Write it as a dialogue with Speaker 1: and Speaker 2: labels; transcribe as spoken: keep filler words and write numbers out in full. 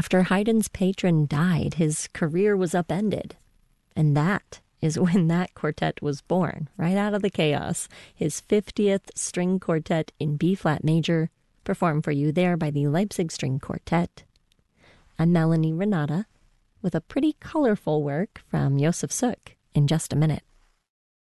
Speaker 1: After Haydn's patron died, his career was upended. And that is when that quartet was born, right out of the chaos. His fiftieth string quartet in B-flat major, performed for you there by the Leipzig String Quartet. I'm Melanie Renata with a pretty colorful work from Josef Suk in just a minute.